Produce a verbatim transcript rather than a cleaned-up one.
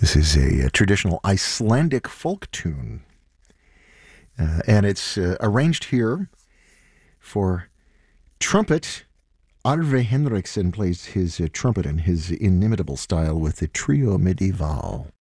This is a, a traditional Icelandic folk tune, uh, and it's uh, arranged here for trumpet. Arve Henriksen plays his uh, trumpet in his inimitable style with the Trio Medieval.